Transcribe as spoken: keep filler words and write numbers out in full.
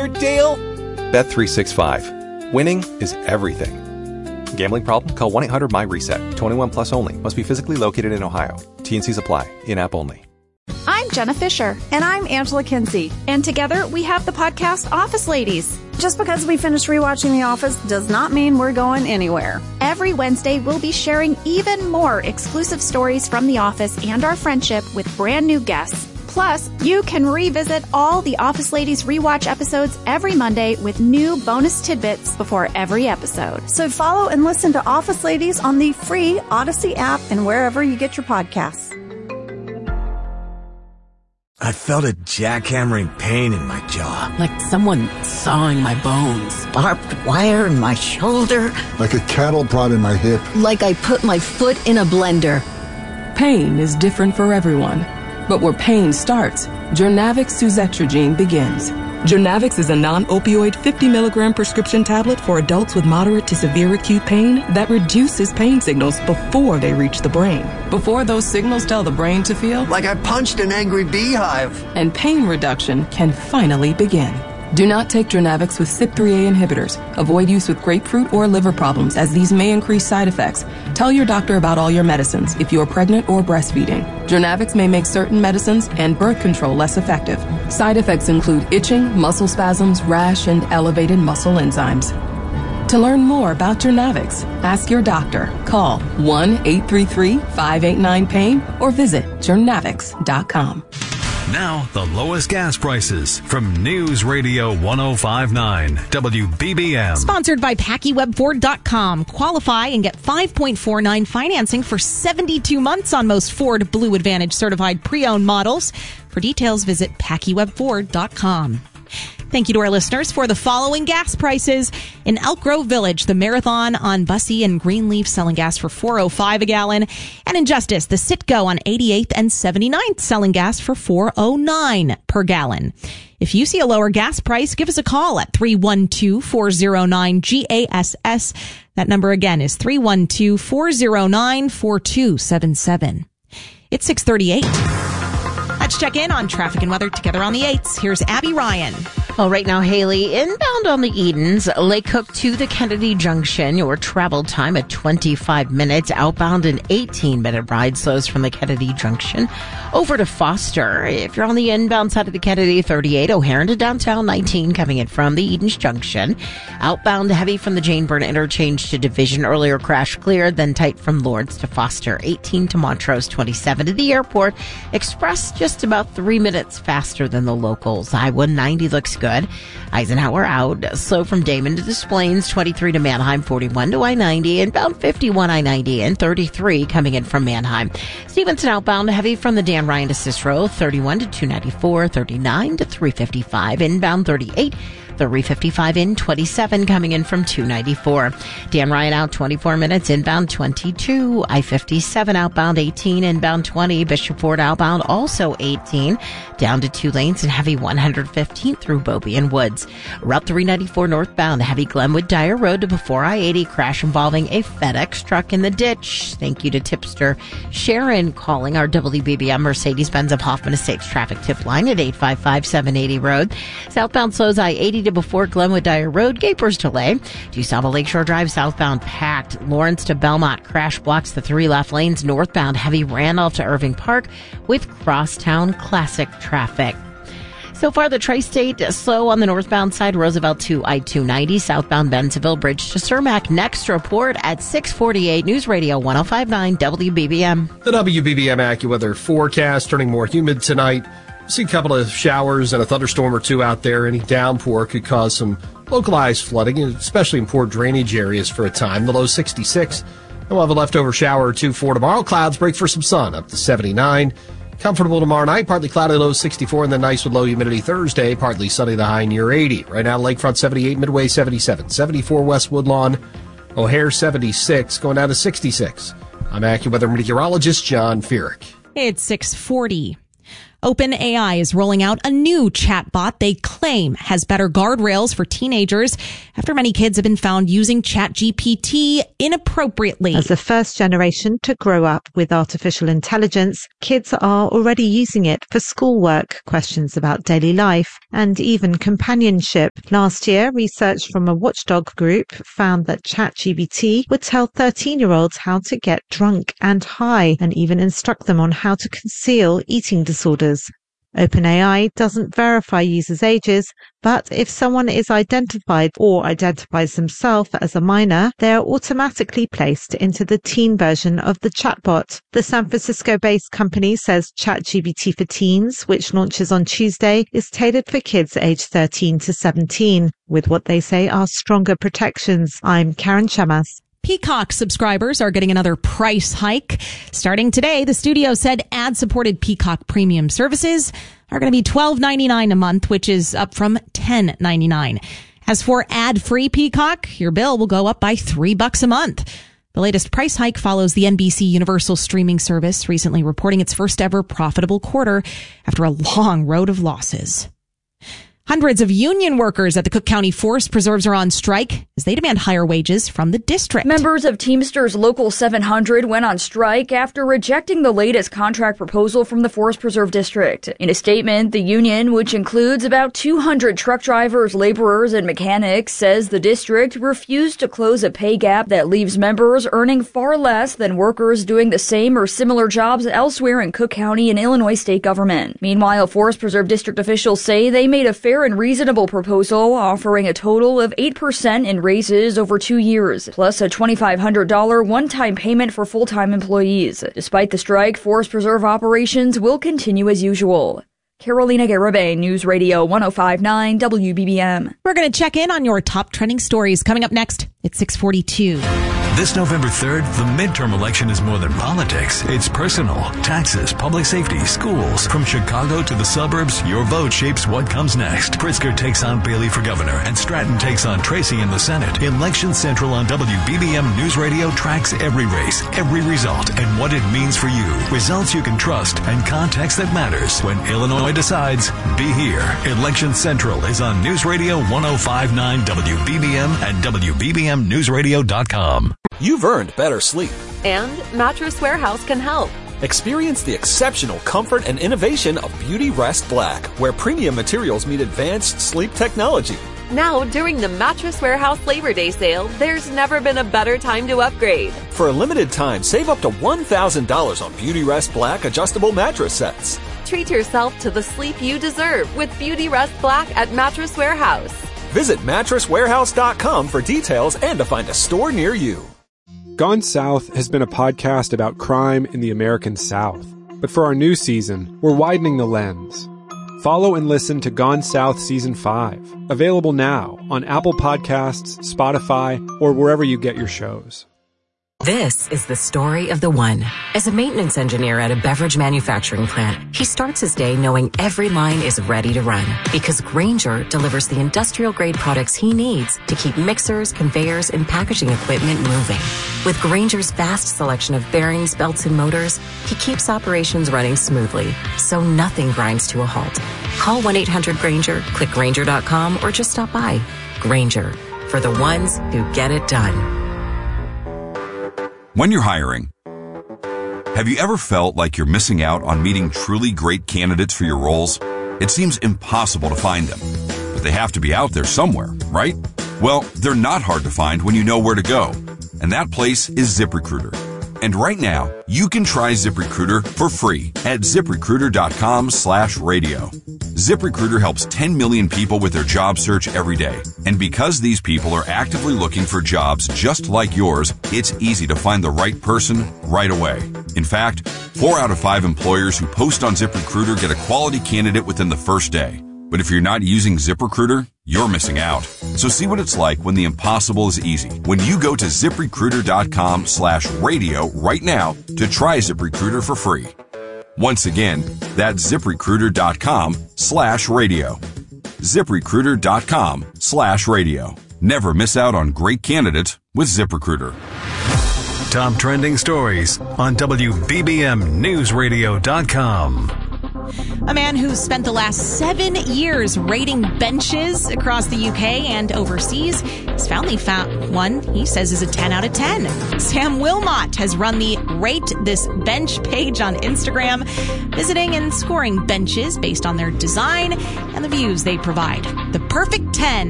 here, Dale? Bet three sixty-five. Winning is everything. Gambling problem? Call one eight hundred my reset. twenty-one plus only. Must be physically located in Ohio. T and C's apply. In-app only. I'm Jenna Fisher. And I'm Angela Kinsey. And together we have the podcast Office Ladies. Just because we finished rewatching The Office does not mean we're going anywhere. Every Wednesday, we'll be sharing even more exclusive stories from The Office and our friendship with brand new guests. Plus, you can revisit all the Office Ladies rewatch episodes every Monday with new bonus tidbits before every episode. So follow and listen to Office Ladies on the free Odyssey app and wherever you get your podcasts. I felt a jackhammering pain in my jaw. Like someone sawing my bones. Barbed wire in my shoulder. Like a cattle prod in my hip. Like I put my foot in a blender. Pain is different for everyone. But where pain starts, Jurnavix suzetrigine begins. Jurnavix is a non-opioid fifty milligram prescription tablet for adults with moderate to severe acute pain that reduces pain signals before they reach the brain. Before those signals tell the brain to feel like I punched an angry beehive. And pain reduction can finally begin. Do not take Jurnavix with C Y P three A inhibitors. Avoid use with grapefruit or liver problems, as these may increase side effects. Tell your doctor about all your medicines if you are pregnant or breastfeeding. Jurnavix may make certain medicines and birth control less effective. Side effects include itching, muscle spasms, rash, and elevated muscle enzymes. To learn more about Jurnavix, ask your doctor. Call one eight three three, five eight nine, pain or visit jurnavix dot com. Now, the lowest gas prices from News Radio ten fifty-nine W B B M. Sponsored by Packy Web Ford dot com. Qualify and get five point four nine financing for seventy-two months on most Ford Blue Advantage certified pre-owned models. For details, visit Packy Web Ford dot com. Thank you to our listeners for the following gas prices. In Elk Grove Village, the Marathon on Bussey and Greenleaf selling gas for four oh five a gallon. And in Justice, the Citgo on eighty-eighth and seventy-ninth selling gas for four oh nine per gallon. If you see a lower gas price, give us a call at three one two, four oh nine, G A S S. That number again is three one two, four oh nine, four two seven seven. It's six thirty-eight. Let's check in on traffic and weather together on the eights. Here's Abby Ryan. Well, right now, Haley, inbound on the Edens, Lake Hook to the Kennedy Junction. Your travel time at twenty-five minutes. Outbound, an eighteen-minute ride. Slows from the Kennedy Junction over to Foster. If you're on the inbound side of the Kennedy, thirty-eight. O'Hare to downtown, nineteen coming in from the Edens Junction. Outbound, heavy from the Jane Byrne interchange to Division. Earlier crash cleared, then tight from Lawrence to Foster. eighteen to Montrose, twenty-seven to the airport. Express just about three minutes faster than the locals. I one ninety looks good. Eisenhower out. Slow from Damon to Des Plaines, twenty-three to Manheim, forty-one to I ninety, inbound fifty-one I ninety, and thirty-three coming in from Manheim. Stevenson outbound, heavy from the Dan Ryan to Cicero, thirty-one to two ninety-four, thirty-nine to three fifty-five, inbound thirty-eight. three fifty-five in, twenty-seven coming in from two ninety-four. Dan Ryan out twenty-four minutes, inbound twenty-two. I fifty-seven outbound eighteen, inbound twenty. Bishop Ford outbound also eighteen. Down to two lanes and heavy one fifteen through Bobby and Woods. Route three ninety-four northbound, heavy Glenwood Dyer Road to before I eighty. Crash involving a FedEx truck in the ditch. Thank you to tipster Sharon calling our W B B M Mercedes-Benz of Hoffman Estates traffic tip line at eight five five, seven eighty Road. Southbound slows I eighty to before Glenwood Dyer Road. Gapers delay. DuSable Lakeshore Drive southbound packed. Lawrence to Belmont. Crash blocks the three left lanes. Northbound heavy Randolph to Irving Park with Crosstown Classic traffic. So far, the Tri-State slow on the northbound side, Roosevelt to I two ninety, southbound Bentonville Bridge to Cermak. Next report at six forty-eight, News Radio ten fifty-nine W B B M. The W B B M AccuWeather forecast turning more humid tonight. See a couple of showers and a thunderstorm or two out there. Any downpour could cause some localized flooding, especially in poor drainage areas for a time. The low sixty-six. And we'll have a leftover shower or two for tomorrow. Clouds break for some sun up to seventy-nine. Comfortable tomorrow night, partly cloudy, low sixty-four, and then nice with low humidity Thursday, partly sunny, the high near eighty. Right now, Lakefront seventy-eight, Midway seventy-seven, seventy-four West Woodlawn, O'Hare seventy-six, going down to sixty-six. I'm AccuWeather meteorologist John Feerick. It's six forty. OpenAI is rolling out a new chatbot they claim has better guardrails for teenagers after many kids have been found using ChatGPT inappropriately. As the first generation to grow up with artificial intelligence, kids are already using it for schoolwork, questions about daily life, and even companionship. Last year, research from a watchdog group found that ChatGPT would tell thirteen-year-olds how to get drunk and high, and even instruct them on how to conceal eating disorders. OpenAI doesn't verify users' ages, but if someone is identified or identifies themselves as a minor, they are automatically placed into the teen version of the chatbot. The San Francisco-based company says ChatGPT for Teens, which launches on Tuesday, is tailored for kids aged thirteen to seventeen, with what they say are stronger protections. I'm Karen Chamas. Peacock subscribers are getting another price hike. Starting today, the studio said ad-supported Peacock premium services are going to be twelve ninety-nine a month, which is up from ten ninety-nine. As for ad-free Peacock, your bill will go up by three bucks a month. The latest price hike follows the N B C Universal streaming service recently reporting its first ever profitable quarter after a long road of losses. Hundreds of union workers at the Cook County Forest Preserves are on strike as they demand higher wages from the district. Members of Teamsters Local seven hundred went on strike after rejecting the latest contract proposal from the Forest Preserve District. In a statement, the union, which includes about two hundred truck drivers, laborers, and mechanics, says the district refused to close a pay gap that leaves members earning far less than workers doing the same or similar jobs elsewhere in Cook County and Illinois state government. Meanwhile, Forest Preserve District officials say they made a fair and reasonable proposal offering a total of eight percent in raises over two years, plus a twenty-five hundred dollars one-time payment for full-time employees. Despite the strike, Forest Preserve operations will continue as usual. Carolina Garibay, News Radio one oh five point nine W B B M. We're going to check in on your top trending stories coming up next at six forty-two. This November third, the midterm election is more than politics. It's personal, taxes, public safety, schools. From Chicago to the suburbs, your vote shapes what comes next. Pritzker takes on Bailey for governor, and Stratton takes on Tracy in the Senate. Election Central on W B B M News Radio tracks every race, every result, and what it means for you. Results you can trust and context that matters. When Illinois decides, be here. Election Central is on News Radio one oh five point nine W B B M and W B B M news radio dot com. You've earned better sleep. And Mattress Warehouse can help. Experience the exceptional comfort and innovation of Beauty Rest Black, where premium materials meet advanced sleep technology. Now, during the Mattress Warehouse Labor Day sale, there's never been a better time to upgrade. For a limited time, save up to one thousand dollars on Beauty Rest Black adjustable mattress sets. Treat yourself to the sleep you deserve with Beauty Rest Black at Mattress Warehouse. Visit mattress warehouse dot com for details and to find a store near you. Gone South has been a podcast about crime in the American South. But for our new season, we're widening the lens. Follow and listen to Gone South Season five, available now on Apple Podcasts, Spotify, or wherever you get your shows. This is the story of the one. As a maintenance engineer at a beverage manufacturing plant, he starts his day knowing every line is ready to run because Grainger delivers the industrial-grade products he needs to keep mixers, conveyors, and packaging equipment moving. With Grainger's vast selection of bearings, belts, and motors, he keeps operations running smoothly, so nothing grinds to a halt. Call one eight hundred Grainger, click Grainger dot com, or just stop by. Grainger, for the ones who get it done. When you're hiring, have you ever felt like you're missing out on meeting truly great candidates for your roles? It seems impossible to find them, but they have to be out there somewhere, right? Well, they're not hard to find when you know where to go, and that place is ZipRecruiter. And right now, you can try ZipRecruiter for free at ZipRecruiter dot com slash radio. ZipRecruiter helps ten million people with their job search every day. And because these people are actively looking for jobs just like yours, it's easy to find the right person right away. In fact, four out of five employers who post on ZipRecruiter get a quality candidate within the first day. But if you're not using ZipRecruiter, you're missing out. So see what it's like when the impossible is easy. When you go to ZipRecruiter dot com slash radio right now to try ZipRecruiter for free. Once again, that's ZipRecruiter dot com slash radio. ZipRecruiter dot com slash radio. Never miss out on great candidates with ZipRecruiter. Top trending stories on W B B M news radio dot com. A man who spent the last seven years rating benches across the U K and overseas has finally found one he says is a ten out of ten. Sam Wilmot has run the Rate This Bench page on Instagram, visiting and scoring benches based on their design and the views they provide. The perfect ten